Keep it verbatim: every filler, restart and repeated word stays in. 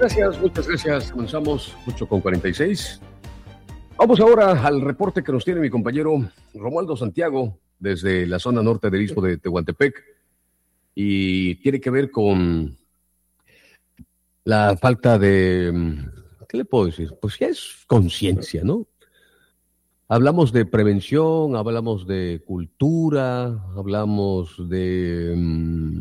Gracias, muchas gracias. Comenzamos ocho con cuarenta y seis. Vamos ahora al reporte que nos tiene mi compañero Romualdo Santiago desde la zona norte del istmo de Tehuantepec y tiene que ver con la falta de, ¿qué le puedo decir? Pues ya es conciencia, ¿no? Hablamos de prevención, hablamos de cultura, hablamos de...